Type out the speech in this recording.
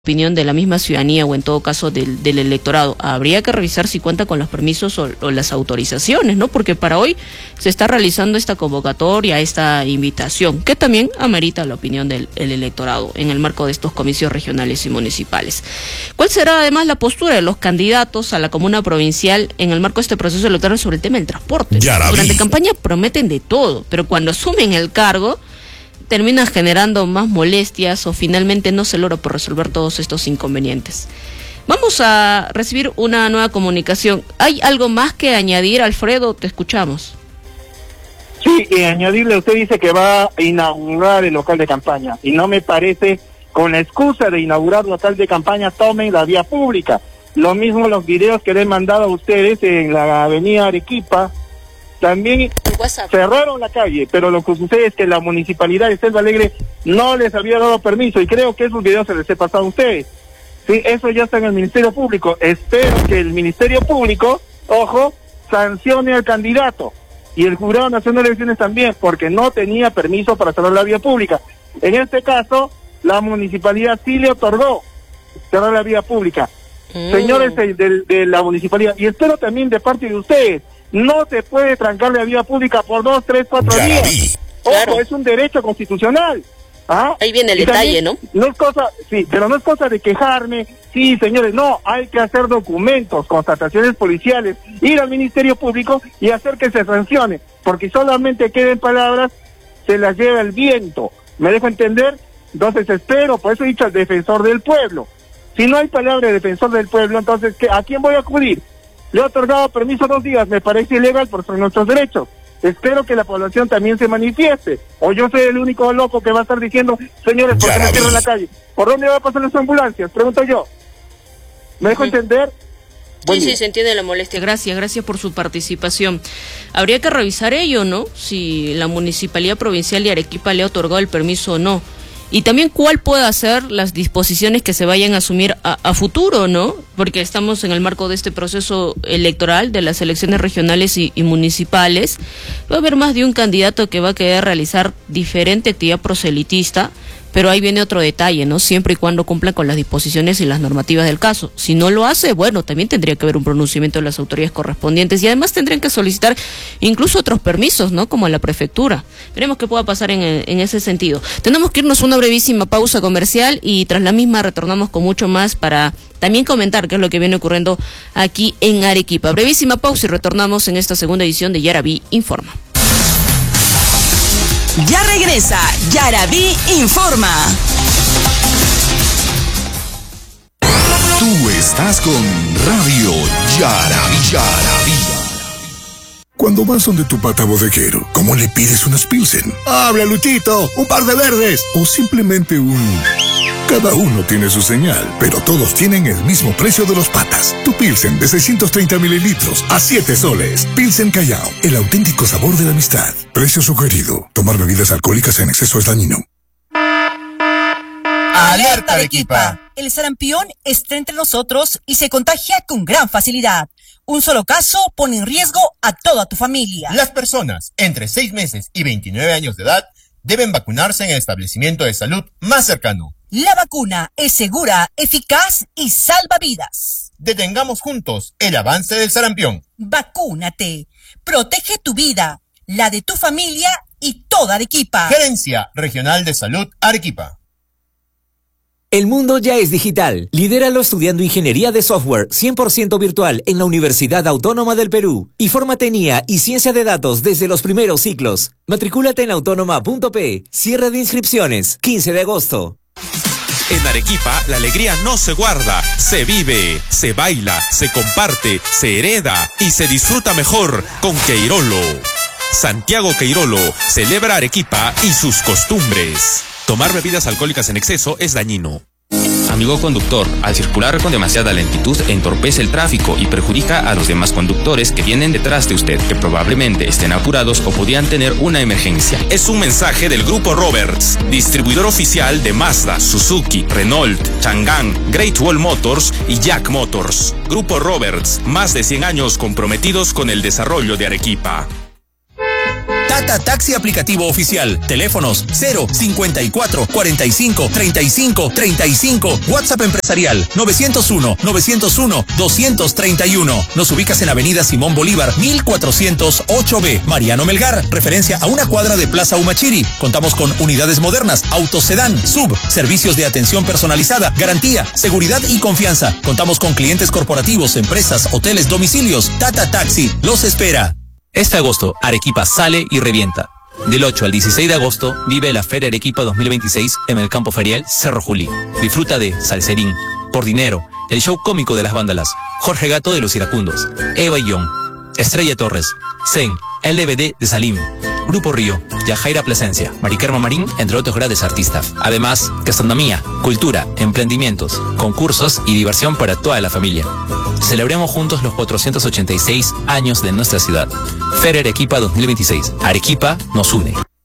opinión de la misma ciudadanía o en todo caso del electorado, habría que revisar si cuenta con los permisos o las autorizaciones, ¿no? Porque para hoy se está realizando esta convocatoria, esta invitación, que también amerita la opinión del electorado en el marco de estos comicios regionales y municipales. ¿Cuál será además la postura de los candidatos a la comuna provincial en el marco de este proceso electoral sobre el tema del transporte? Durante campaña prometen de todo, pero cuando asumen el cargo termina generando más molestias o finalmente no se logra por resolver todos estos inconvenientes. Vamos a recibir una nueva comunicación. ¿Hay algo más que añadir, Alfredo? Te escuchamos. Sí, añadirle, usted dice que va a inaugurar el local de campaña y no me parece, con la excusa de inaugurar local de campaña, tomen la vía pública. Lo mismo los videos que le he mandado a ustedes en la avenida Arequipa, también cerraron la calle, pero lo que sucede es que la municipalidad de Selva Alegre no les había dado permiso y creo que esos videos se les he pasado a ustedes. Sí, eso ya está en el Ministerio Público. Espero que el Ministerio Público, ojo, sancione al candidato y el Jurado Nacional de Elecciones también, porque no tenía permiso para cerrar la vía pública. En este caso, la municipalidad sí le otorgó cerrar la vía pública. Señores de la municipalidad, y espero también de parte de ustedes, no se puede trancar la vía pública por 2, 3, 4 días. Claro. Ojo, es un derecho constitucional. ¿Ah? Ahí viene el detalle, ¿no? No es cosa, sí, pero no es cosa de quejarme. Sí, señores, no, hay que hacer documentos, constataciones policiales, ir al Ministerio Público y hacer que se sancione, porque solamente queden palabras, se las lleva el viento. ¿Me dejo entender? Entonces espero, por eso he dicho al defensor del pueblo. Si no hay palabra de defensor del pueblo, entonces ¿a quién voy a acudir? Le he otorgado permiso 2 días, me parece ilegal por nuestros derechos. Espero que la población también se manifieste. O yo soy el único loco que va a estar diciendo, señores, ¿por qué me cierran la calle? ¿Por dónde va a pasar las ambulancias? Pregunto yo. ¿Me dejo entender? Sí, se entiende la molestia. Gracias por su participación. Habría que revisar ello, ¿no? Si la Municipalidad Provincial de Arequipa le ha otorgado el permiso o no. Y también cuál puede ser las disposiciones que se vayan a asumir a futuro, ¿no? Porque estamos en el marco de este proceso electoral de las elecciones regionales y municipales. Va a haber más de un candidato que va a querer realizar diferente actividad proselitista, pero ahí viene otro detalle, ¿no? Siempre y cuando cumpla con las disposiciones y las normativas del caso. Si no lo hace, bueno, también tendría que haber un pronunciamiento de las autoridades correspondientes y además tendrían que solicitar incluso otros permisos, ¿no? Como a la prefectura. Veremos qué pueda pasar en ese sentido. Tenemos que irnos a una brevísima pausa comercial y tras la misma retornamos con mucho más para también comentar qué es lo que viene ocurriendo aquí en Arequipa. Brevísima pausa y retornamos en esta segunda edición de Yaraví Informa. Ya regresa Yaraví Informa. Tú estás con Radio Yaraví. Cuando vas donde tu pata bodeguero, ¿cómo le pides unas Pilsen? ¡Habla, Luchito! ¡Un par de verdes! O simplemente un... Cada uno tiene su señal, pero todos tienen el mismo precio de los patas. Tu Pilsen de 630 mililitros a 7 soles. Pilsen Callao, el auténtico sabor de la amistad. Precio sugerido. Tomar bebidas alcohólicas en exceso es dañino. ¡Alerta, Arequipa! El sarampión está entre nosotros y se contagia con gran facilidad. Un solo caso pone en riesgo a toda tu familia. Las personas entre 6 meses y 29 años de edad deben vacunarse en el establecimiento de salud más cercano. La vacuna es segura, eficaz y salva vidas. Detengamos juntos el avance del sarampión. Vacúnate. Protege tu vida, la de tu familia y toda Arequipa. Gerencia Regional de Salud Arequipa. El mundo ya es digital. Lidéralo estudiando Ingeniería de Software 100% virtual en la Universidad Autónoma del Perú. Y fórmate en IA y Ciencia de Datos desde los primeros ciclos. Matricúlate en autónoma.p. Cierre de inscripciones, 15 de agosto. En Arequipa, la alegría no se guarda, se vive, se baila, se comparte, se hereda y se disfruta mejor con Queirolo. Santiago Queirolo celebra Arequipa y sus costumbres. Tomar bebidas alcohólicas en exceso es dañino. Amigo conductor, al circular con demasiada lentitud entorpece el tráfico y perjudica a los demás conductores que vienen detrás de usted, que probablemente estén apurados o podrían tener una emergencia. Es un mensaje del Grupo Roberts, distribuidor oficial de Mazda, Suzuki, Renault, Chang'an, Great Wall Motors y Jack Motors. Grupo Roberts, más de 100 años comprometidos con el desarrollo de Arequipa. Tata Taxi aplicativo oficial. Teléfonos 054 45 35 35. WhatsApp empresarial 901 901 231. Nos ubicas en Avenida Simón Bolívar 1408B. Mariano Melgar, referencia a una cuadra de Plaza Humachiri. Contamos con unidades modernas, autos sedán, sub, servicios de atención personalizada, garantía, seguridad y confianza. Contamos con clientes corporativos, empresas, hoteles, domicilios. Tata Taxi los espera. Este agosto, Arequipa sale y revienta. Del 8 al 16 de agosto, vive la Feria Arequipa 2026 en el campo ferial Cerro Juli. Disfruta de Salserín, Por Dinero, el show cómico de las vándalas, Jorge Gato de los Iracundos, Eva Young, Estrella Torres, Zen, el DVD de Salim, Grupo Río, Yajaira Plasencia, Maricarma Marín, entre otros grandes artistas. Además, gastronomía, cultura, emprendimientos, concursos y diversión para toda la familia. Celebremos juntos los 486 años de nuestra ciudad. Feria Arequipa 2026. Arequipa nos une.